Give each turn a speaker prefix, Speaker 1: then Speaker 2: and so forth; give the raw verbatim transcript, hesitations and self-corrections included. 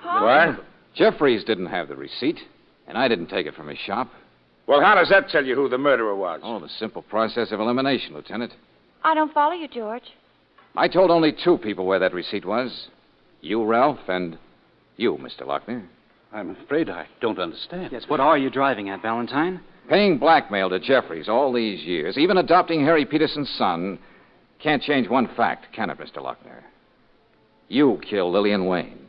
Speaker 1: What?
Speaker 2: Jeffries didn't have the receipt, and I didn't take it from his shop.
Speaker 1: Well, how does that tell you who the murderer was?
Speaker 2: Oh, the simple process of elimination, Lieutenant.
Speaker 3: I don't follow you, George.
Speaker 2: I told only two people where that receipt was. You, Ralph, and you, Mister Lochner.
Speaker 4: I'm afraid I don't understand.
Speaker 5: Yes, what are you driving at, Valentine?
Speaker 2: Paying blackmail to Jeffries all these years, even adopting Harry Peterson's son, can't change one fact, can it, Mister Lochner? You killed Lillian Wayne.